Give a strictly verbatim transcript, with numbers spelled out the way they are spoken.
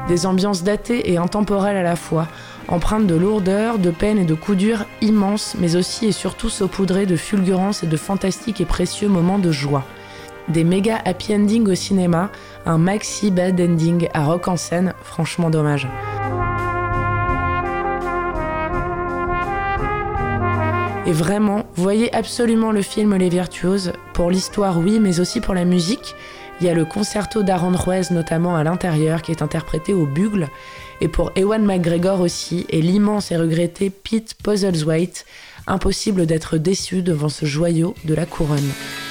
Des ambiances datées et intemporelles à la fois, empreintes de lourdeur, de peine et de coups durs immenses, mais aussi et surtout saupoudrées de fulgurances et de fantastiques et précieux moments de joie. Des méga happy endings au cinéma, un maxi bad ending à Rock en scène, franchement dommage. Et vraiment, voyez absolument le film Les Virtuoses, pour l'histoire oui, mais aussi pour la musique. Il y a le concerto d'Aaron Ruiz notamment à l'intérieur qui est interprété au bugle, et pour Ewan McGregor aussi, et l'immense et regretté Pete Postlethwaite, impossible d'être déçu devant ce joyau de la couronne.